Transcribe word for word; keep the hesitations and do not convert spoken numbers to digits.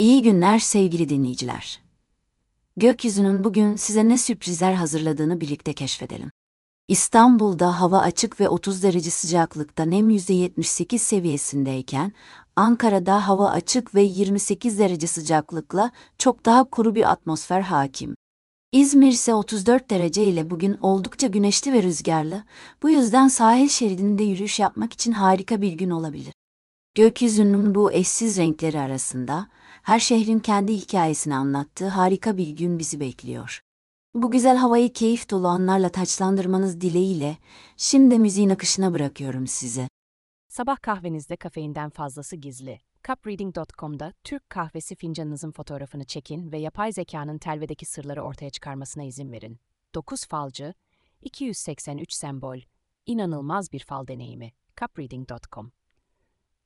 İyi günler sevgili dinleyiciler. Gökyüzünün bugün size ne sürprizler hazırladığını birlikte keşfedelim. İstanbul'da hava açık ve otuz derece sıcaklıkta, nem yüzde yetmiş sekiz seviyesindeyken, Ankara'da hava açık ve yirmi sekiz derece sıcaklıkla çok daha kuru bir atmosfer hakim. İzmir ise otuz dört derece ile bugün oldukça güneşli ve rüzgarlı, bu yüzden sahil şeridinde yürüyüş yapmak için harika bir gün olabilir. Gökyüzünün bu eşsiz renkleri arasında, her şehrin kendi hikayesini anlattığı harika bir gün bizi bekliyor. Bu güzel havayı keyif dolu anlarla taçlandırmanız dileğiyle, şimdi müziğin akışına bırakıyorum sizi. Sabah kahvenizde kafeinden fazlası gizli. cup reading nokta com'da Türk kahvesi fincanınızın fotoğrafını çekin ve yapay zekanın telvedeki sırları ortaya çıkarmasına izin verin. dokuz falcı, iki yüz seksen üç sembol, inanılmaz bir fal deneyimi. cup reading nokta com